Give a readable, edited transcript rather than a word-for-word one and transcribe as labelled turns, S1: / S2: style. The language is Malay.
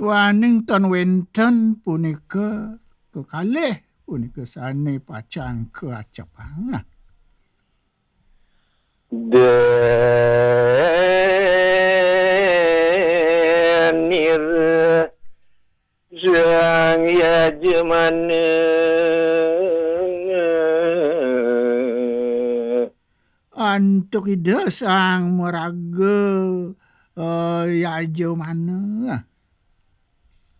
S1: Wanington wenten punika kekalih punika sane pacang keacepang.
S2: Denir sang yajemane
S1: Antuk ide sang meraga yajo mana.